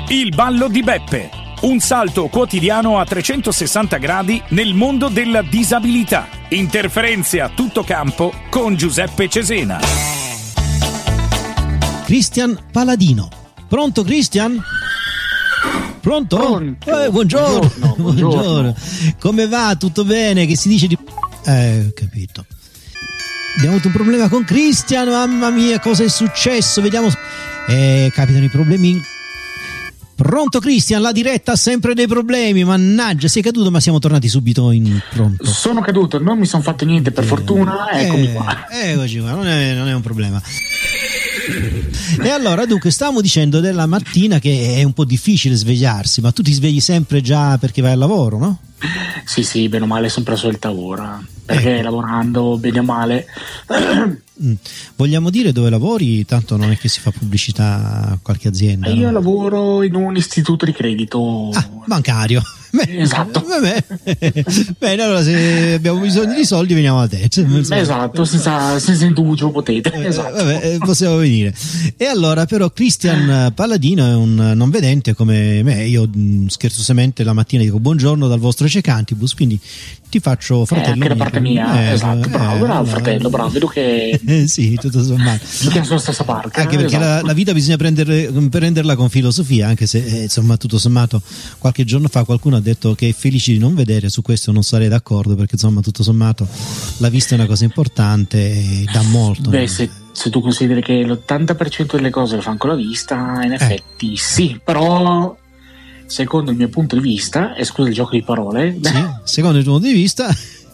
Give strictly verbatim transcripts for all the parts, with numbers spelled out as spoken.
Il ballo di Beppe. Un salto quotidiano a trecentosessanta gradi nel mondo della disabilità. Interferenze a tutto campo con Giuseppe Cesena. Cristian Paladino. Pronto, Cristian? Pronto? Pronto. Eh, buongiorno. Buongiorno, buongiorno. Buongiorno. Come va? Tutto bene? Che si dice di... Eh, ho capito. Abbiamo avuto un problema con Cristian, mamma mia, cosa è successo? Vediamo. Eh, capitano i problemi. Pronto, Cristian? La diretta ha sempre dei problemi, mannaggia, sei caduto, ma siamo tornati subito in pronto. Sono caduto, non mi sono fatto niente per eh, fortuna, eccomi eh, qua. Eccoci qua, non è, non è un problema. E allora, dunque, stavamo dicendo della mattina che è un po' difficile svegliarsi, ma tu ti svegli sempre già perché vai al lavoro, no? Sì, sì, bene o male sono preso solita ora, perché ecco. Lavorando bene o male. Mm. Vogliamo dire dove lavori? Tanto non è che si fa pubblicità a qualche azienda. Io no? lavoro in un istituto di credito. Ah, bancario. Beh, esatto. Vabbè. Bene, allora se abbiamo bisogno di soldi veniamo da te. Esatto, senza, senza indugio potete. Esatto. Vabbè, possiamo venire. E allora, però, Cristian Paladino è un non vedente come me. Io scherzosamente la mattina dico buongiorno dal vostro Cecantibus, quindi ti faccio fratello. Eh, anche da parte mia, eh, esatto. Bravo, eh, bravo, no, fratello, bravo. Vedo che. Eh, sì, tutto sommato. Giochiamo sulla stessa barca. Anche perché esatto. la, la vita bisogna prendere, prenderla con filosofia, anche se eh, insomma tutto sommato qualche giorno fa qualcuno ha detto che è felice di non vedere, su questo non sarei d'accordo, perché insomma tutto sommato la vista è una cosa importante e dà molto. Beh, se, se tu consideri che l'ottanta per cento delle cose lo fanno con la vista, in effetti eh. sì, però secondo il mio punto di vista, e scusa il gioco di parole, sì, secondo il tuo punto di vista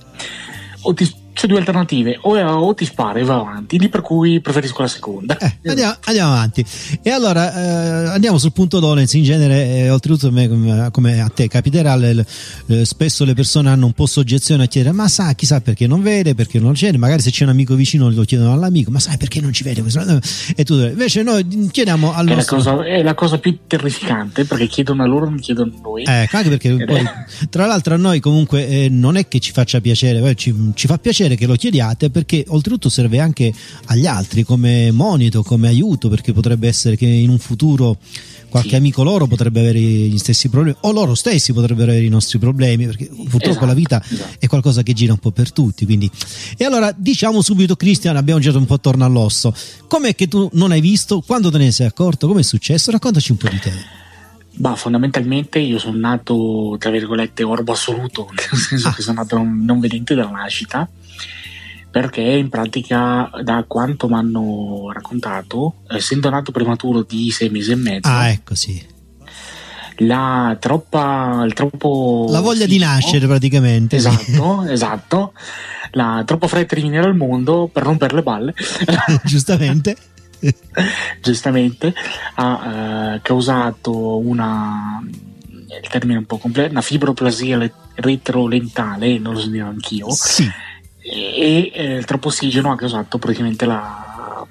o ti c'è due alternative, o, o ti spara e va avanti, lì per cui preferisco la seconda. Eh, andiamo, andiamo avanti. E allora eh, andiamo sul punto dolens. In genere, eh, oltretutto, come, come a te capiterà, le, le, spesso le persone hanno un po' soggezione a chiedere: ma sa, chissà perché non vede, perché non c'è, magari se c'è un amico vicino lo chiedono all'amico: ma sai perché non ci vede questo? E tu invece noi chiediamo al è, nostro... la cosa, è la cosa più terrificante, perché chiedono a loro, non chiedono a noi. Eh, anche perché poi, tra l'altro, a noi comunque eh, non è che ci faccia piacere, eh, ci, ci fa piacere che lo chiediate, perché oltretutto serve anche agli altri come monito, come aiuto, perché potrebbe essere che in un futuro qualche sì. amico loro potrebbe avere gli stessi problemi, o loro stessi potrebbero avere i nostri problemi, perché purtroppo esatto, la vita esatto. è qualcosa che gira un po' per tutti, quindi. E allora diciamo subito, Cristian, abbiamo girato un po' attorno all'osso. Com'è che tu non hai visto? Quando te ne sei accorto? Com'è successo? Raccontaci un po' di te. Bah, fondamentalmente io sono nato, tra virgolette, orbo assoluto, nel senso ah. che sono nato non vedente dalla nascita, perché in pratica, da quanto mi hanno raccontato, essendo nato prematuro di sei mesi e mezzo, ah ecco sì, la troppa il troppo la voglia figlio, di nascere praticamente, esatto, sì. esatto, la troppa fretta di venire al mondo per rompere le balle, giustamente. giustamente ha uh, causato una, il termine è un po' completo, una fibroplasia retrolentale, non lo so dire anch'io, sì. e eh, il troppo ossigeno ha causato praticamente la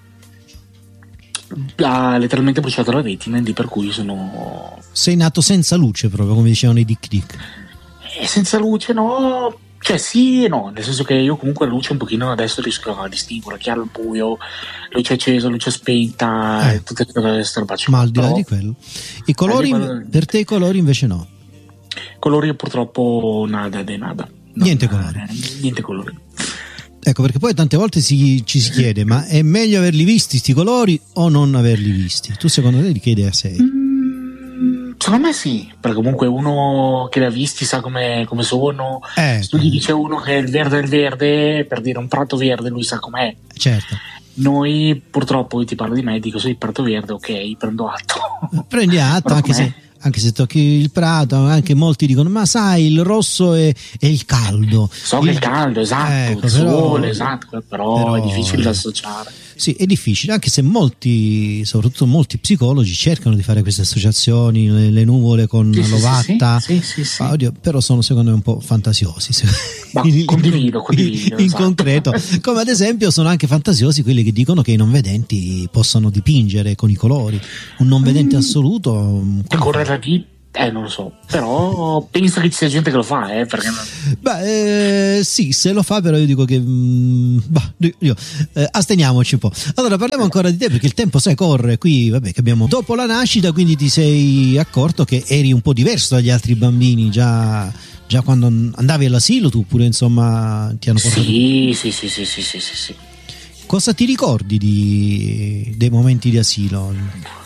ha letteralmente bruciato la retina, di per cui sono sei nato senza luce, proprio come dicevano i Dick Dick. E senza luce no, cioè sì e no, nel senso che io comunque la luce un pochino adesso riesco a distinguere chiaro il buio, luce accesa, luce spenta, eh. tutte queste robe. Ma al di là di quello, i colori quello... per te i colori invece no? Colori purtroppo nada de nada. No, niente colori. Eh, niente colori. Ecco, perché poi tante volte si, ci si chiede: ma è meglio averli visti sti colori o non averli visti? Tu secondo te di che idea sei? Mm, secondo me sì, perché comunque uno che li ha visti sa come, come sono. Eh, Se tu gli dice uno che il verde è il verde, per dire un prato verde, lui sa com'è. Certo. Noi purtroppo, io ti parlo di me, dico sì, il prato verde, ok, prendo atto. Prendi atto, anche se, anche se tocchi il prato, anche molti dicono: ma sai, il rosso è, è il caldo. So il, che è il caldo, esatto, ecco, il sole, esatto, però, però è difficile da associare. Sì, è difficile, anche se molti, soprattutto molti psicologi, cercano di fare queste associazioni, le, le nuvole con sì, l'ovatta, sì, sì, sì, sì. Oddio, però sono secondo me un po' fantasiosi. Ma in, condivido, condivido. In esatto. concreto, come ad esempio sono anche fantasiosi quelli che dicono che i non vedenti possono dipingere con i colori. Un non vedente mm. assoluto. È correlativo. Eh, non lo so, però penso che ci sia gente che lo fa, eh, perché non... Beh, eh, sì, se lo fa, però io dico che mh, bah, io, eh, asteniamoci un po'. Allora parliamo ancora di te, perché il tempo sai corre. Qui vabbè che abbiamo dopo la nascita, quindi ti sei accorto che eri un po' diverso dagli altri bambini già, già quando andavi all'asilo, tu pure insomma ti hanno portato. Sì, sì, sì, sì, sì, sì, sì, sì. Cosa ti ricordi di, dei momenti di asilo?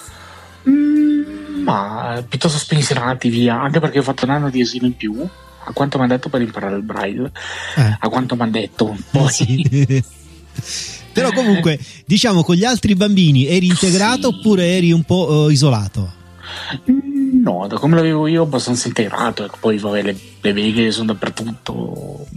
Ma piuttosto spensierati via, anche perché ho fatto un anno di asilo in più, a quanto mi hanno detto, per imparare il braille, eh. a quanto mi hanno detto poi. Sì. Però comunque diciamo con gli altri bambini eri integrato, sì, oppure eri un po' uh, isolato? No, da come l'avevo io abbastanza integrato, ecco. Poi vabbè, le, le beghe sono dappertutto,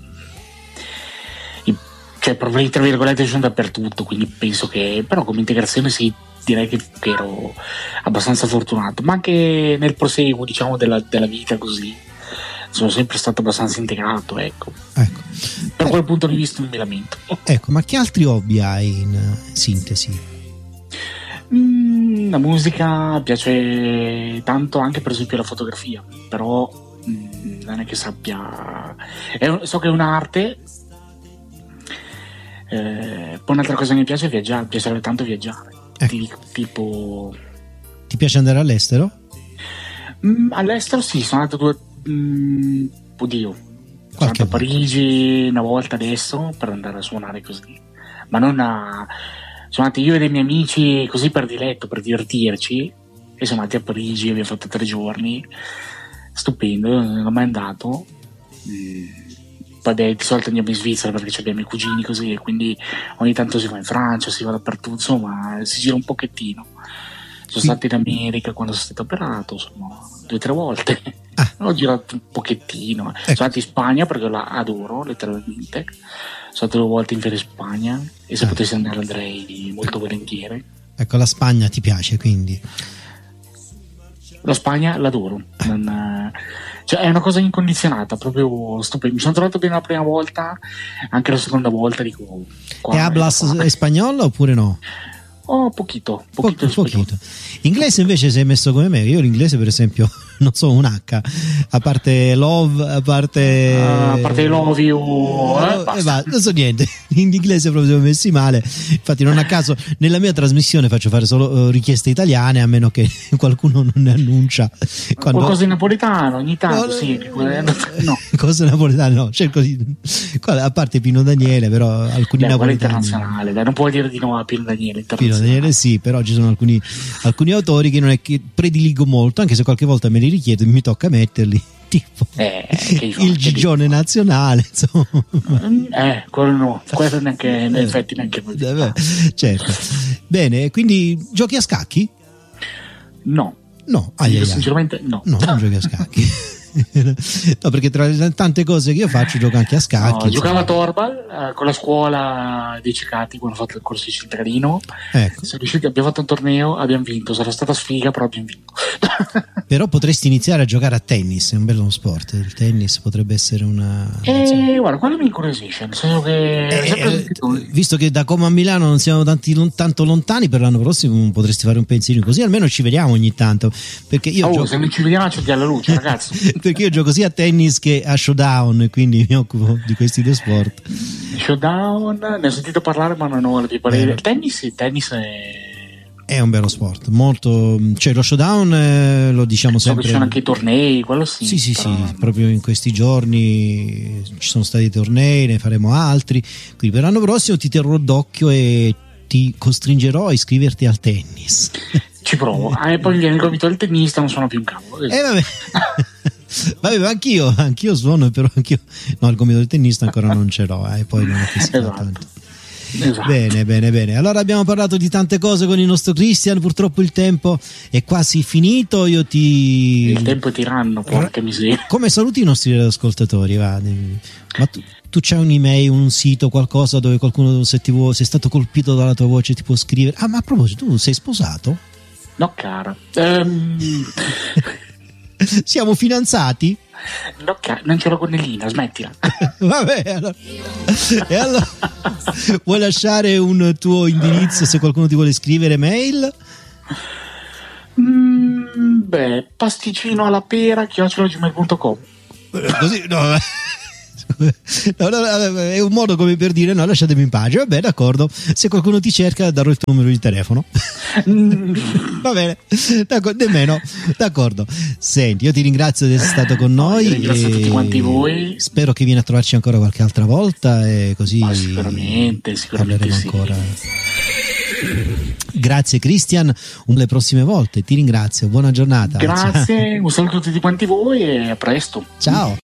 I, cioè problemi tra virgolette sono dappertutto, quindi penso che però come integrazione sì, direi che, che ero abbastanza fortunato, ma anche nel proseguo, diciamo, della, della vita così sono sempre stato abbastanza integrato, ecco, ecco. Per eh, quel punto di vista non mi lamento. Ecco, ma che altri hobby hai in sintesi? Mm, la musica piace tanto, anche per esempio la fotografia, però mm, non è che sappia, è, so che è un'arte. Eh, poi un'altra cosa che mi piace è viaggiare, mi piacerebbe tanto viaggiare. Eh. Tipo, ti piace andare all'estero? Mm, all'estero sì, sono andato due mm, oddio sono andato a Parigi una volta adesso per andare a suonare così, ma non a sono andati io e dei miei amici così per diletto, per divertirci, e siamo andati a Parigi, abbiamo fatto tre giorni, stupendo, non ho mai andato. mm. Vabbè, di solito andiamo in Svizzera perché abbiamo i cugini così, e quindi ogni tanto si va in Francia, si va dappertutto, insomma si gira un pochettino. Sono stato in America quando sono stato operato, insomma, due o tre volte. Ah. Ho girato un pochettino. Ecco. Sono andato in Spagna perché la adoro letteralmente. Sono stato due volte in ferie in Spagna, e se ah. potessi andare andrei molto volentieri. Ecco, la Spagna ti piace quindi? La Spagna l'adoro. Non, cioè è una cosa incondizionata, proprio stupendo. Mi sono trovato bene la prima volta, anche la seconda volta dico. E hablas spagnolo oppure no? Oh, pochito, pochito, po- pochito. Inglese invece sei messo come me. Io l'inglese per esempio non so un H, a parte love, a parte uh, a parte love you, eh, eh, va, non so niente. In inglese proprio siamo messi male. Infatti non a caso nella mia trasmissione faccio fare solo uh, richieste italiane, a meno che qualcuno non ne annuncia. Quando... qualcosa in napoletano ogni tanto, no, sì, no. Cose napoletane no, cerco di... a parte Pino Daniele, però alcuni Beh, napoletani internazionale, dai, non puoi dire di no a Pino Daniele. Pino Daniele sì, però ci sono alcuni, alcuni autori che non è che prediligo molto, anche se qualche volta me li richiedo e mi tocca metterli, tipo eh, il Gigione Nazionale, insomma. Eh, quello no, quello neanche, in effetti neanche noi. Beh, certo. Bene, quindi giochi a scacchi? No. No, ah, io sinceramente no. No, non giochi a scacchi. No, perché tra le tante cose che io faccio gioco anche a scacchi. No, giocavo a Torbal eh, con la scuola dei Cicati quando ho fatto il corso di cittadino. Ecco. Siamo riusciti, abbiamo fatto un torneo, abbiamo vinto. Sarà stata sfiga, però abbiamo vinto. Però potresti iniziare a giocare a tennis, è un bello sport. Il tennis potrebbe essere una. Eh, guarda, quello mi incuriosisce. Nel senso che eh, eh, visto che da Como a Milano non siamo tanti, tanto lontani, per l'anno prossimo potresti fare un pensierino così, almeno ci vediamo ogni tanto. Perché io oh, gioco... se non ci vediamo c'è alla luce, ragazzi. Perché io gioco sia a tennis che a Showdown, quindi mi occupo di questi due sport. Showdown, ne ho sentito parlare ma non ho la più parere. Il tennis, il tennis è... è un bello sport, molto, cioè lo Showdown eh, lo diciamo sempre. So che ci sono anche i tornei, quello sì. Sì, sì, però... sì, proprio in questi giorni ci sono stati tornei, ne faremo altri. Quindi per l'anno prossimo ti terrò d'occhio e ti costringerò a iscriverti al tennis. Ci provo. Ah, e poi viene il gomito del tennista, non suono più un cavolo. Eh vabbè. Vabbè, ma anch'io, anch'io suono, però anch'io no, il gomito del tennista ancora non ce l'ho, e eh, poi non è che si fa tanto. Esatto. Bene, bene, bene. Allora abbiamo parlato di tante cose con il nostro Christian. Purtroppo il tempo è quasi finito. Io ti. Il tempo è tiranno, porca miseria. Come saluti i nostri ascoltatori? Va? Ma tu, tu c'hai un'email, un sito, qualcosa dove qualcuno, se ti vuoi, sei stato colpito dalla tua voce, ti può scrivere? Ah, ma a proposito, tu sei sposato? No, cara. Um... Siamo fidanzati? No, non c'è la gonnellina, smettila. Vabbè, allora. E allora vuoi lasciare un tuo indirizzo se qualcuno ti vuole scrivere mail? Mm, Beh, pasticcino alla pera chiocciola gmail punto com. Così no. No, no, no, è un modo come per dire no, lasciatemi in pace. Vabbè, d'accordo, se qualcuno ti cerca darò il tuo numero di telefono. Va bene, d'accordo, nemmeno d'accordo. Senti, io ti ringrazio di essere stato con noi. No, ringrazio tutti quanti voi. Spero che vieni a trovarci ancora qualche altra volta e così ma sicuramente, sicuramente parleremo sì. ancora. Grazie Christian, le prossime volte ti ringrazio, buona giornata. Grazie, un saluto a tutti quanti voi e a presto. Ciao.